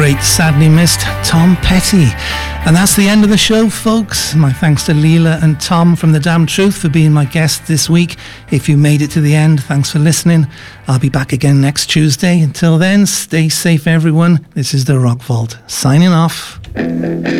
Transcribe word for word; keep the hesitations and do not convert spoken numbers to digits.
great, sadly missed Tom Petty. And that's the end of the show, folks. My thanks to Leela and Tom from The Damn Truth for being my guests this week. If you made it to the end, thanks for listening. I'll be back again next Tuesday. Until then, stay safe, everyone. This is The Rock Vault, signing off.